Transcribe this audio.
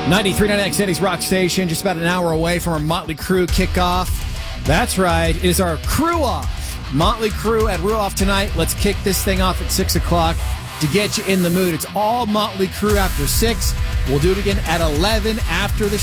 93.9 City's Rock Station, just about an hour away from our Motley Crue kickoff. That's right, it is our Crew Off. Motley Crue at Real Off tonight. Let's kick this thing off at 6 o'clock to get you in the mood. It's all Motley Crue after 6. We'll do it again at 11 after the